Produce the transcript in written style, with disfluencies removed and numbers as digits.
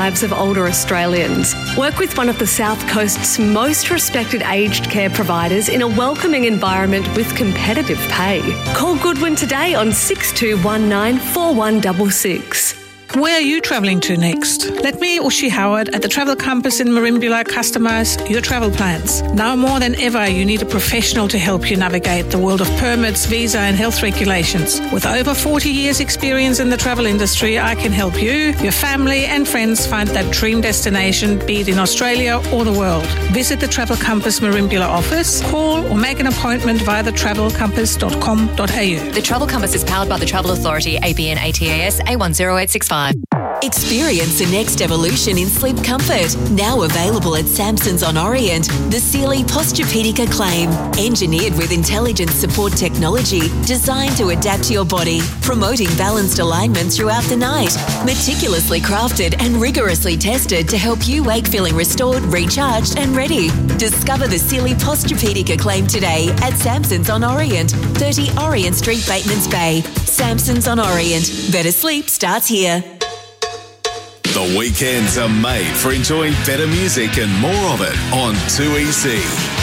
lives of older Australians. Work with one of the South Coast's most respected aged care providers in a welcoming environment with competitive pay. Call Goodwin today on 6219 4166. Where are you travelling to next? Let me, Ushi Howard, at the Travel Compass in Merimbula customise your travel plans. Now more than ever, you need a professional to help you navigate the world of permits, visa and health regulations. With over 40 years experience in the travel industry, I can help you, your family and friends find that dream destination, be it in Australia or the world. Visit the Travel Compass Merimbula office, call or make an appointment via thetravelcompass.com.au. The Travel Compass is powered by the Travel Authority, ABN ATAS A10865. Experience the next evolution in sleep comfort. Now available at Samson's on Orient, the Sealy Posturepedic Acclaim. Engineered with intelligent support technology designed to adapt to your body, promoting balanced alignment throughout the night. Meticulously crafted and rigorously tested to help you wake feeling restored, recharged and ready. Discover the Sealy Posturepedic Acclaim today at Samson's on Orient, 30 Orient Street, Batemans Bay. Samson's on Orient. Better sleep starts here. The weekends are made for enjoying better music and more of it on 2EC.